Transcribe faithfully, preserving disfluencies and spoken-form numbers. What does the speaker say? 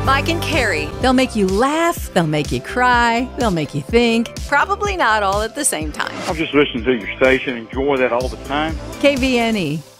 Mike and Carrie. They'll make you laugh, they'll make you cry, they'll make you think. Probably not all at the same time. I'll just listen to your station, enjoy that all the time. K V N E,